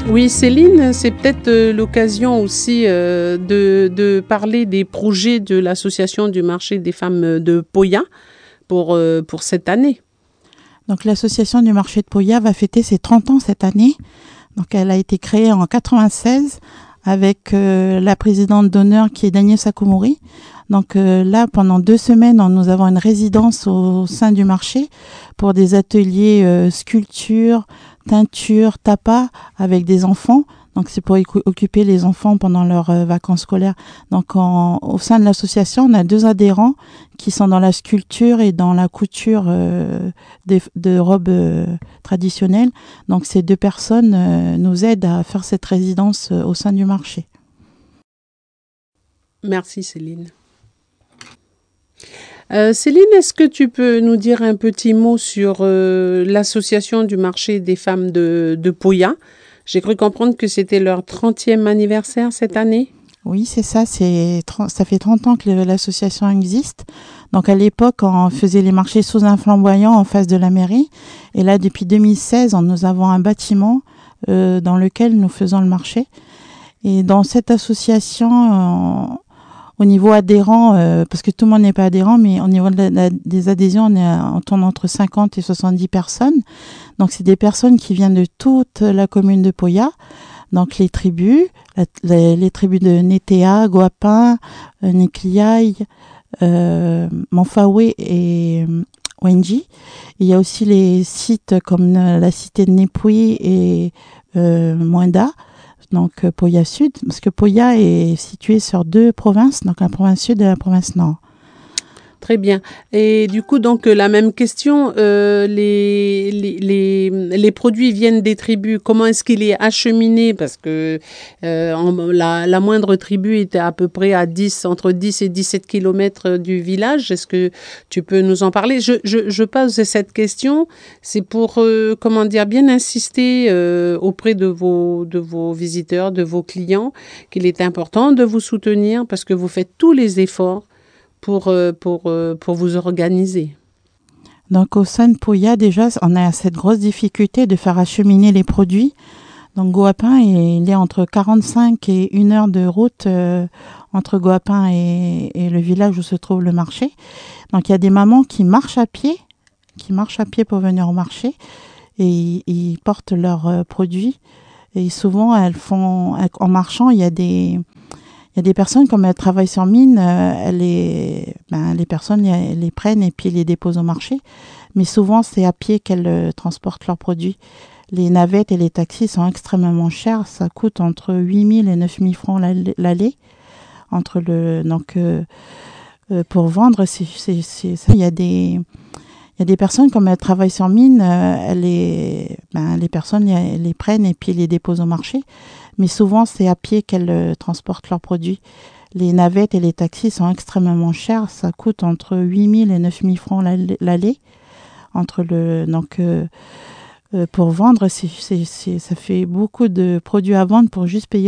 Oui, Céline, c'est peut-être l'occasion aussi de parler des projets de l'association du marché des femmes de Poya pour cette année. Donc l'association du marché de Poya va fêter ses 30 ans cette année. Donc elle a été créée en 96 avec la présidente d'honneur qui est Daniel Sakumuri. Donc là, pendant 2 semaines, nous avons une résidence au sein du marché pour des ateliers sculpture, teinture, tapas avec des enfants. Donc c'est pour occuper les enfants pendant leurs vacances scolaires. Donc au sein de l'association, on a 2 adhérents qui sont dans la sculpture et dans la couture de robes traditionnelles. Donc ces 2 personnes nous aident à faire cette résidence au sein du marché. Merci Céline. Céline, est-ce que tu peux nous dire un petit mot sur l'association du marché des femmes de Poya? J'ai cru comprendre que c'était leur 30e anniversaire cette année. Oui, c'est ça. Ça fait 30 ans que l'association existe. Donc à l'époque, on faisait les marchés sous un flamboyant en face de la mairie. Et là, depuis 2016, nous avons un bâtiment dans lequel nous faisons le marché. Et dans cette association, au niveau adhérent, parce que tout le monde n'est pas adhérent, mais au niveau des adhésions, on tourne entre 50 et 70 personnes. Donc c'est des personnes qui viennent de toute la commune de Poya. Donc les tribus, les tribus de Netea, Guapin, Nekliaï, Manfawe et Wenji. Il y a aussi les sites comme la cité de Nepui et Moinda. Donc Poya Sud, parce que Poya est situé sur 2 provinces, donc la province Sud et la province Nord. Très bien. Et du coup, donc, la même question, les produits viennent des tribus. Comment est-ce qu'il est acheminé? Parce que la moindre tribu était à peu près à entre 10 et 17 kilomètres du village. Est-ce que tu peux nous en parler? Je pose cette question, c'est pour, bien insister auprès de vos visiteurs, de vos clients, qu'il est important de vous soutenir parce que vous faites tous les efforts pour vous organiser. Donc au sein de Poya, déjà, on a cette grosse difficulté de faire acheminer les produits. Donc Guapin, il est entre 45 et 1 heure de route entre Guapin et le village où se trouve le marché. Donc il y a des mamans qui marchent à pied pour venir au marché et ils portent leurs produits. Et souvent, en marchant, il y a des personnes, comme elles travaillent sur mine, les personnes les prennent et puis les déposent au marché. Mais souvent, c'est à pied qu'elles transportent leurs produits. Les navettes et les taxis sont extrêmement chers. Ça coûte entre 8 000 et 9 000 francs l'aller. Pour vendre, c'est ça. Il y a des personnes, comme elles travaillent sur mine, les personnes les prennent et puis les déposent au marché. Mais souvent, c'est à pied qu'elles transportent leurs produits. Les navettes et les taxis sont extrêmement chers. Ça coûte entre 8 000 et 9 000 francs l'aller. Pour vendre, ça fait beaucoup de produits à vendre pour juste payer